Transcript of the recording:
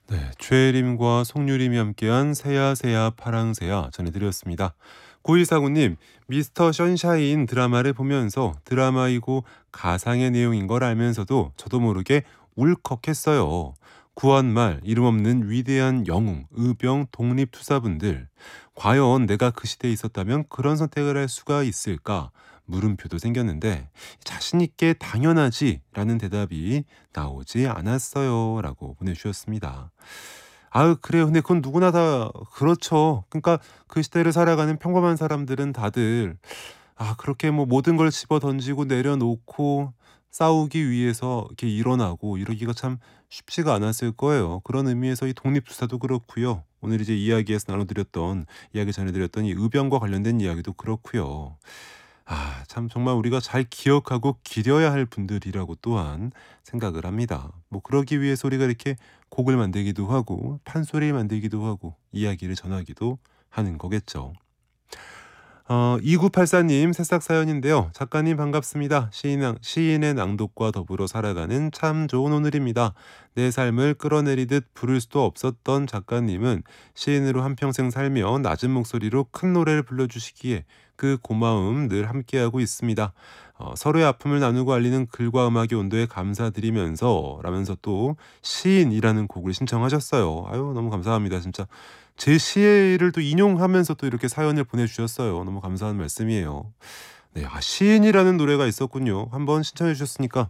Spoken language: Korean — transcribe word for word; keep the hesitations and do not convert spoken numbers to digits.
네, 최혜림과 송유림이 함께한 새야새야 파랑새야 전해드렸습니다. 구이사구 님, 미스터 션샤인 드라마를 보면서 드라마이고 가상의 내용인 걸 알면서도 저도 모르게 울컥했어요. 구한말, 이름 없는 위대한 영웅, 의병, 독립투사분들. 과연 내가 그 시대에 있었다면 그런 선택을 할 수가 있을까? 물음표도 생겼는데 자신 있게 당연하지라는 대답이 나오지 않았어요. 라고 보내주셨습니다. 아유, 그래요. 근데 그건 누구나 다 그렇죠. 그러니까 그 시대를 살아가는 평범한 사람들은 다들 아, 그렇게 뭐 모든 걸 집어 던지고 내려놓고 싸우기 위해서 이렇게 일어나고 이러기가 참 쉽지가 않았을 거예요. 그런 의미에서 이 독립투사도 그렇고요. 오늘 이제 이야기에서 나눠드렸던 이야기 전해드렸던 이 의병과 관련된 이야기도 그렇고요. 아, 참 정말 우리가 잘 기억하고 기려야 할 분들이라고 또한 생각을 합니다. 뭐 그러기 위해서 우리가 이렇게 곡을 만들기도 하고 판소리를 만들기도 하고 이야기를 전하기도 하는 거겠죠. 어, 이구팔사 님 새싹 사연인데요. 작가님 반갑습니다. 시인, 시인의 낭독과 더불어 살아가는 참 좋은 오늘입니다. 내 삶을 끌어내리듯 부를 수도 없었던 작가님은 시인으로 한평생 살며 낮은 목소리로 큰 노래를 불러주시기에 그 고마움 늘 함께하고 있습니다. 어, 서로의 아픔을 나누고 알리는 글과 음악의 온도에 감사드리면서 라면서 또 시인이라는 곡을 신청하셨어요. 아유, 너무 감사합니다. 진짜 제 시를 또 인용하면서 또 이렇게 사연을 보내주셨어요. 너무 감사한 말씀이에요. 네, 아, 시인이라는 노래가 있었군요. 한번 신청해 주셨으니까